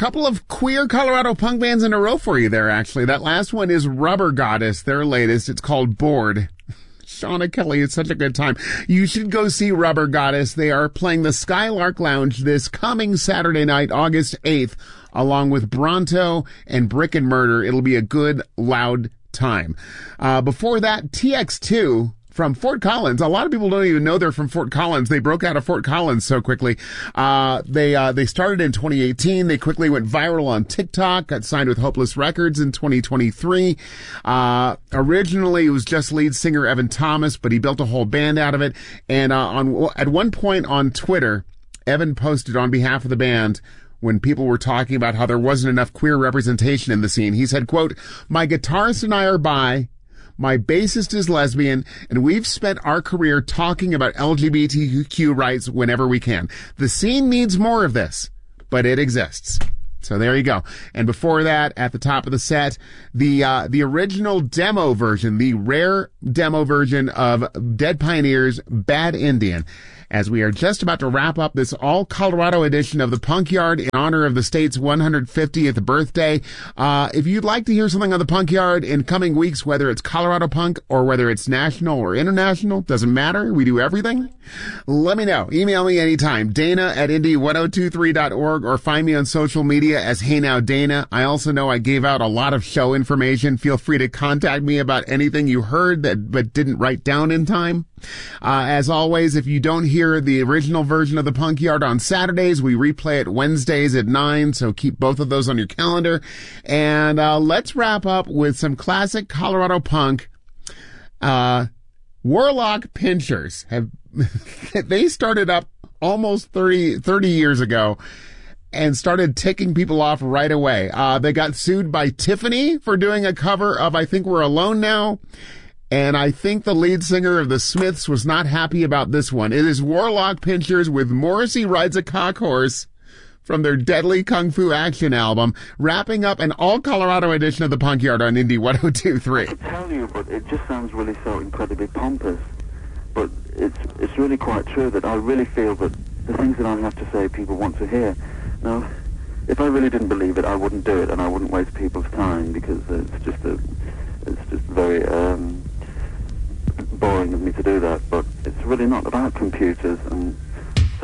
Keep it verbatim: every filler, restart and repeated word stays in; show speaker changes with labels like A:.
A: couple of queer Colorado punk bands in a row for you there, actually. That last one is Rubber Goddess, their latest. It's called Bored. Shauna Kelly, it's such a good time. You should go see Rubber Goddess. They are playing the Skylark Lounge this coming Saturday night, August eighth, along with Bronto and Brick and Murder. It'll be a good, loud time. Uh, before that, T X two from Fort Collins. A lot of people don't even know they're from Fort Collins. They broke out of Fort Collins so quickly. Uh, they, uh, they started in twenty eighteen. They quickly went viral on TikTok, got signed with Hopeless Records in twenty twenty-three. Uh, originally it was just lead singer Evan Thomas, but he built a whole band out of it. And, uh, on, at one point on Twitter, Evan posted on behalf of the band, when people were talking about how there wasn't enough queer representation in the scene, he said, quote, "My guitarist and I are bi. My bassist is lesbian, and we've spent our career talking about L G B T Q rights whenever we can. The scene needs more of this, but it exists." So there you go. And before that, at the top of the set, the uh, the original demo version, the rare demo version of Dead Pioneers' Bad Indian. As we are just about to wrap up this all-Colorado edition of the Punk Yard in honor of the state's one hundred fiftieth birthday. Uh, if you'd like to hear something on the Punk Yard in coming weeks, whether it's Colorado punk or whether it's national or international, doesn't matter. We do everything. Let me know. Email me anytime. Dana at Indy ten twenty-three dot org or find me on social media as Hey Now Dana. I also know I gave out a lot of show information. Feel free to contact me about anything you heard that but didn't write down in time. Uh, as always, if you don't hear the original version of the Punk Yard on Saturdays, we replay it Wednesdays at nine, so keep both of those on your calendar. And uh, let's wrap up with some classic Colorado punk. Uh, Warlock Pinchers have they started up almost thirty, thirty years ago and started ticking people off right away. Uh, they got sued by Tiffany for doing a cover of I Think We're Alone Now. And I think the lead singer of the Smiths was not happy about this one. It is Warlock Pinchers with Morrissey Rides a Cock Horse from their Deadly Kung Fu Action album, wrapping up an all-Colorado edition of the Punk Yard on Indy ten twenty-three.
B: I could tell you, but it just sounds really so incredibly pompous. But it's it's really quite true that I really feel that the things that I have to say people want to hear. Now, if I really didn't believe it, I wouldn't do it, and I wouldn't waste people's time, because it's just a, it's just very um, boring of me to do that. But it's really not about computers and